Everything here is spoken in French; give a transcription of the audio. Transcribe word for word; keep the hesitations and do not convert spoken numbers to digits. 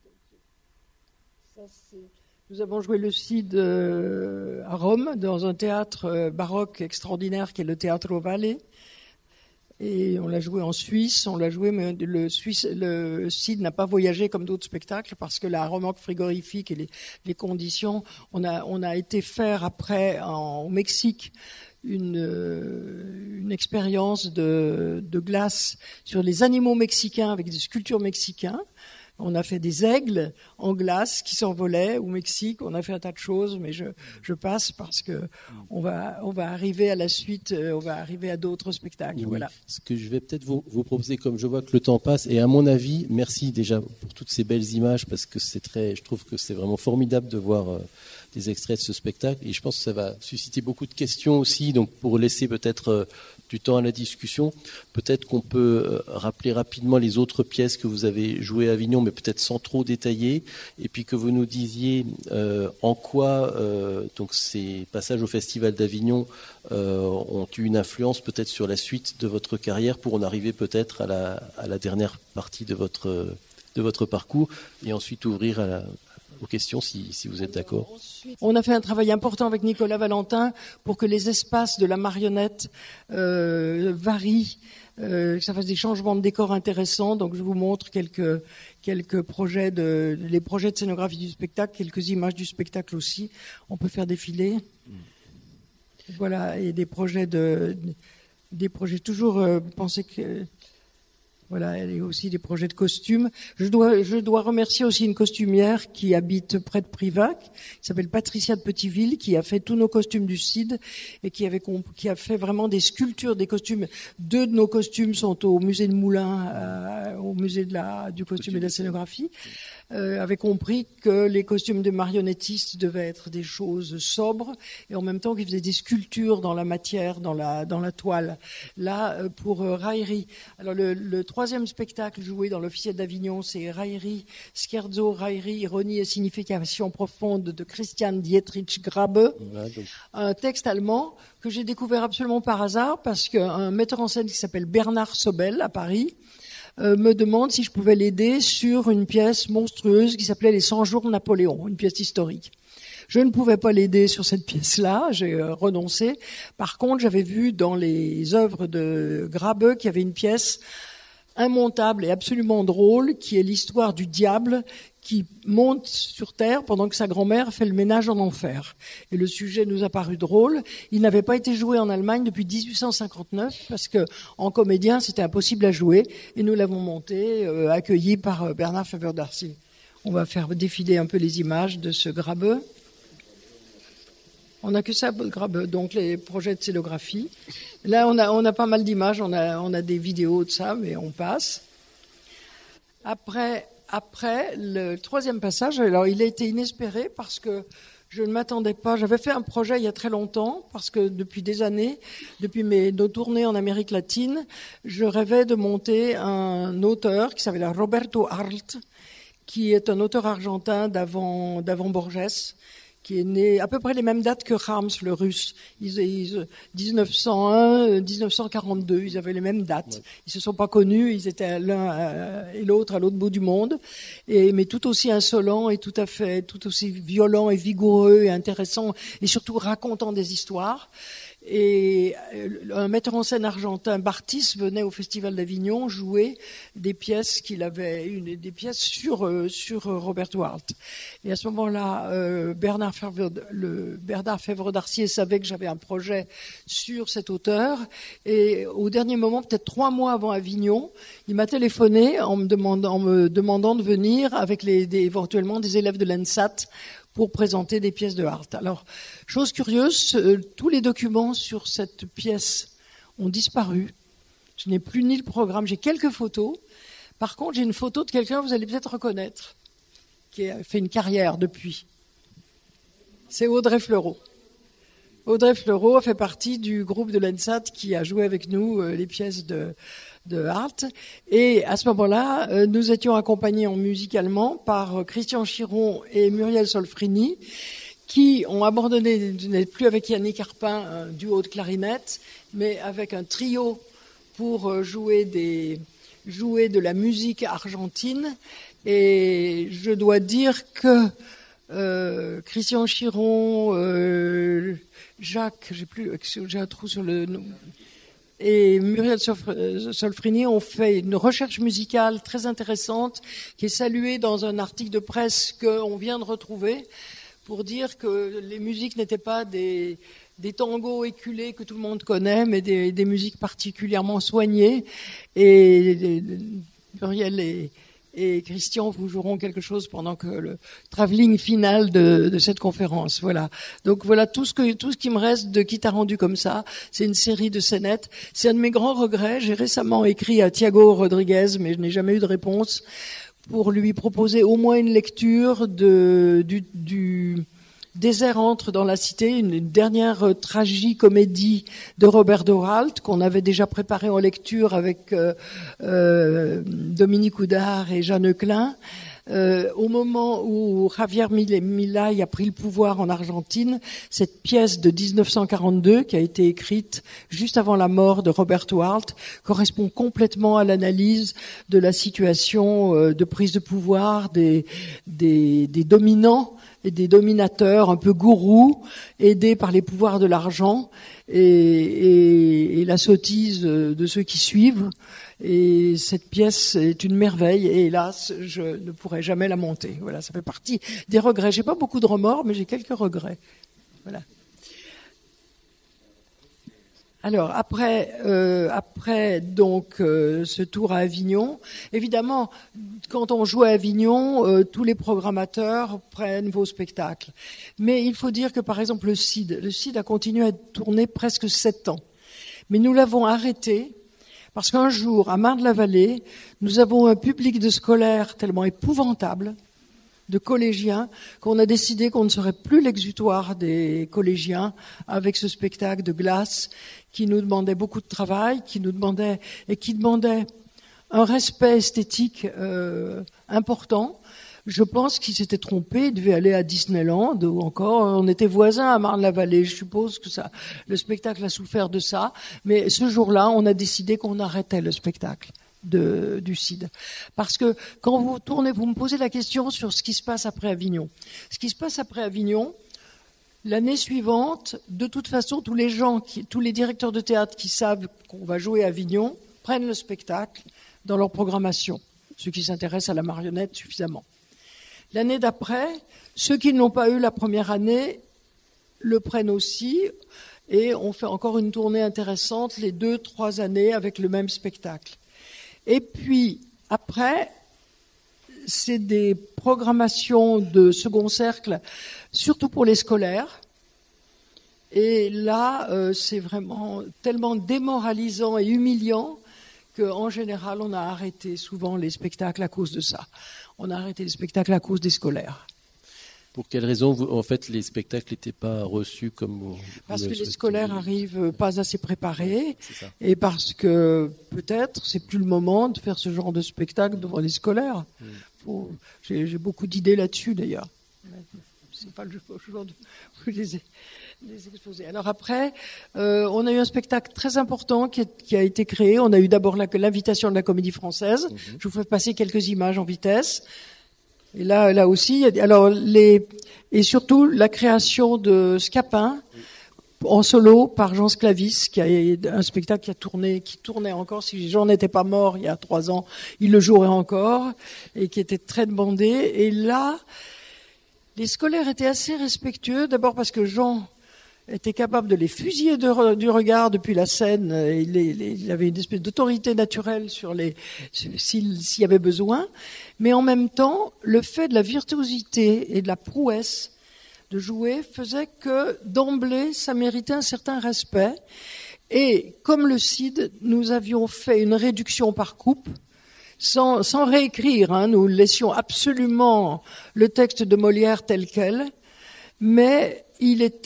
Ça, nous avons joué le Cid euh, à Rome, dans un théâtre euh, baroque extraordinaire qui est le Teatro Valle. Et on l'a joué en Suisse, on l'a joué, mais le, Suisse, le Cid n'a pas voyagé comme d'autres spectacles parce que la remorque frigorifique et les, les conditions, on a, on a été faire après en, au Mexique une, une expérience de, de glace sur les animaux mexicains avec des sculptures mexicaines. On a fait des aigles en glace qui s'envolaient au Mexique. On a fait un tas de choses, mais je, je passe parce que on va, on va arriver à la suite, on va arriver à d'autres spectacles. Oui, voilà. Ce que je vais peut-être vous, vous proposer, comme je vois que le temps passe, et à mon avis, merci déjà pour toutes ces belles images, parce que c'est très, je trouve que c'est vraiment formidable de voir euh, des extraits de ce spectacle, et je pense que ça va susciter beaucoup de questions aussi. Donc, pour laisser peut-être euh, du temps à la discussion, peut-être qu'on peut euh, rappeler rapidement les autres pièces que vous avez jouées à Avignon, mais peut-être sans trop détailler, et puis que vous nous disiez euh, en quoi euh, donc ces passages au Festival d'Avignon euh, ont eu une influence peut-être sur la suite de votre carrière, pour en arriver peut-être à la, à la dernière partie de votre, de votre parcours, et ensuite ouvrir à la, aux questions si, si vous êtes d'accord. On a fait un travail important avec Nicolas Valentin pour que les espaces de la marionnette euh, varient, euh, que ça fasse des changements de décor intéressants. Donc je vous montre quelques quelques projets de les projets de scénographie du spectacle, quelques images du spectacle aussi. On peut faire défiler. Mmh. Voilà, et des projets de des projets toujours euh, penser que voilà, et aussi des projets de costumes. Je dois, je dois remercier aussi une costumière qui habite près de Privac, qui s'appelle Patricia de Petiteville, qui a fait tous nos costumes du Cid et qui avait, qui a fait vraiment des sculptures des costumes. Deux de nos costumes sont au musée de Moulins, euh, au musée de la, du costume et de la scénographie. Euh, avait compris que les costumes de marionnettistes devaient être des choses sobres et en même temps qu'ils faisaient des sculptures dans la matière, dans la, dans la toile. Là, euh, pour euh, Raillerie. Alors le, le troisième spectacle joué dans l'officiel d'Avignon, c'est Raillerie, Scherzo, Raillerie, ironie et signification profonde de Christian Dietrich Grabe. Ouais, donc... Un texte allemand que j'ai découvert absolument par hasard parce qu'un metteur en scène qui s'appelle Bernard Sobel à Paris Euh, me demande si je pouvais l'aider sur une pièce monstrueuse qui s'appelait Les cent jours de Napoléon, une pièce historique. Je ne pouvais pas l'aider sur cette pièce-là, j'ai euh, renoncé. Par contre, j'avais vu dans les œuvres de Grabe qu'il y avait une pièce immontable et absolument drôle qui est l'histoire du diable qui monte sur Terre pendant que sa grand-mère fait le ménage en enfer. Et le sujet nous a paru drôle. Il n'avait pas été joué en Allemagne depuis dix-huit cent cinquante-neuf parce que en comédien, c'était impossible à jouer. Et nous l'avons monté, euh, accueilli par euh, Bernard Favre-d'Arcy. On va faire défiler un peu les images de ce Grabe. On n'a que ça, Grabe, donc les projets de scénographie. Là, on a, on a pas mal d'images, on a, on a des vidéos de ça, mais on passe. Après... Après, le troisième passage, alors il a été inespéré parce que je ne m'attendais pas. J'avais fait un projet il y a très longtemps parce que depuis des années, depuis mes nos tournées en Amérique latine, je rêvais de monter un auteur qui s'appelle Roberto Arlt, qui est un auteur argentin d'avant, d'avant Borges, qui est né à peu près les mêmes dates que Rams, le russe. Ils, ils, dix-neuf cent un, dix-neuf cent quarante-deux, ils avaient les mêmes dates. Ouais. Ils se sont pas connus, ils étaient l'un et l'autre à l'autre bout du monde, et, mais tout aussi insolents et tout à fait, tout aussi violents et vigoureux et intéressants, et surtout racontant des histoires. Et un metteur en scène argentin, Bartis, venait au Festival d'Avignon jouer des pièces qu'il avait, une, des pièces sur sur Roberto Arlt. Et à ce moment-là, euh, Bernard Favre, le Bernard Favre-d'Arcy savait que j'avais un projet sur cet auteur. Et au dernier moment, peut-être trois mois avant Avignon, il m'a téléphoné en me demandant, en me demandant de venir avec les, des, éventuellement des élèves de l'ENSAT pour présenter des pièces de Arlt. Alors, chose curieuse, euh, tous les documents sur cette pièce ont disparu. Je n'ai plus ni le programme, j'ai quelques photos. Par contre, j'ai une photo de quelqu'un que vous allez peut-être reconnaître, qui a fait une carrière depuis. C'est Audrey Fleurot. Audrey Fleurot a fait partie du groupe de l'ENSAT qui a joué avec nous euh, les pièces de, de Arlt. Et à ce moment-là, euh, nous étions accompagnés en musicalement par euh, Christian Chiron et Muriel Solfrini, qui ont abandonné, n'êtes plus avec Yannick Arpin, un duo de clarinette, mais avec un trio pour euh, jouer des, jouer de la musique argentine. Et je dois dire que euh, Christian Chiron, euh, Jacques, j'ai plus, j'ai un trou sur le nom, et Muriel Solfrini ont fait une recherche musicale très intéressante qui est saluée dans un article de presse qu'on vient de retrouver pour dire que les musiques n'étaient pas des, des tangos éculés que tout le monde connaît, mais des, des musiques particulièrement soignées. Et Muriel et Et Christian vous joueront quelque chose pendant que le travelling final de, de cette conférence. Voilà. Donc voilà tout ce que tout ce qui me reste de Qui t'a rendu comme ça. C'est une série de scénettes. C'est un de mes grands regrets. J'ai récemment écrit à Thiago Rodriguez, mais je n'ai jamais eu de réponse, pour lui proposer au moins une lecture de du, du Désert entre dans la cité, une dernière tragicomédie de Robert Doralt qu'on avait déjà préparée en lecture avec euh, euh, Dominique Oudard et Jeanne Klein. Euh, au moment où Javier Milei a pris le pouvoir en Argentine, cette pièce de dix-neuf cent quarante-deux, qui a été écrite juste avant la mort de Robert Doralt, correspond complètement à l'analyse de la situation euh, de prise de pouvoir des, des, des dominants et des dominateurs un peu gourous, aidés par les pouvoirs de l'argent et, et, et la sottise de ceux qui suivent. Et cette pièce est une merveille, et hélas, je ne pourrai jamais la monter. Voilà, ça fait partie des regrets. J'ai pas beaucoup de remords, mais j'ai quelques regrets. Voilà. Alors après, euh, après donc euh, ce tour à Avignon, évidemment, quand on joue à Avignon, euh, tous les programmateurs prennent vos spectacles. Mais il faut dire que par exemple le C I D, le C I D a continué à tourner presque sept ans, mais nous l'avons arrêté parce qu'un jour à Marne-la-Vallée, nous avons un public de scolaires tellement épouvantable, de collégiens, qu'on a décidé qu'on ne serait plus l'exutoire des collégiens avec ce spectacle de glace qui nous demandait beaucoup de travail, qui nous demandait et qui demandait un respect esthétique euh, important. Je pense qu'il s'était trompé, il devait aller à Disneyland ou encore, on était voisins à Marne-la-Vallée. Je suppose que ça, le spectacle a souffert de ça, mais ce jour-là, on a décidé qu'on arrêtait le spectacle de, du C I D. Parce que quand vous tournez, vous me posez la question sur ce qui se passe après Avignon. Ce qui se passe après Avignon, l'année suivante, de toute façon, tous les gens, qui, tous les directeurs de théâtre qui savent qu'on va jouer à Avignon prennent le spectacle dans leur programmation, ceux qui s'intéressent à la marionnette suffisamment. L'année d'après, ceux qui n'ont pas eu la première année le prennent aussi, et on fait encore une tournée intéressante les deux, trois années avec le même spectacle. Et puis, après, c'est des programmations de second cercle, surtout pour les scolaires. Et là, euh, c'est vraiment tellement démoralisant et humiliant qu'en général, on a arrêté souvent les spectacles à cause de ça. On a arrêté les spectacles à cause des scolaires. Pour quelle raison, vous, en fait, les spectacles n'étaient pas reçus comme vous, parce vous que les scolaires arrivent pas assez préparés, c'est ça. Et parce que peut-être c'est plus le moment de faire ce genre de spectacle devant les scolaires. Mm. Faut, j'ai, j'ai beaucoup d'idées là-dessus d'ailleurs. C'est pas le genre de vous les, les exposer. Alors après, euh, on a eu un spectacle très important qui, est, qui a été créé. On a eu d'abord la, l'invitation de la Comédie Française. Mm-hmm. Je vous fais passer quelques images en vitesse. Et là, là aussi, alors les et surtout la création de Scapin en solo par Jean Sclavis, qui a un spectacle qui a tourné, qui tournait encore. Si Jean n'était pas mort il y a trois ans, il le jouerait encore, et qui était très demandé. Et là, les scolaires étaient assez respectueux. D'abord parce que Jean était capable de les fusiller de, du regard depuis la scène. Il, il, il avait une espèce d'autorité naturelle sur les, s'il, s'il y avait besoin. Mais en même temps, le fait de la virtuosité et de la prouesse de jouer faisait que, d'emblée, ça méritait un certain respect. Et comme le C I D, nous avions fait une réduction par coupe, sans, sans réécrire. Hein, nous laissions absolument le texte de Molière tel quel, mais il était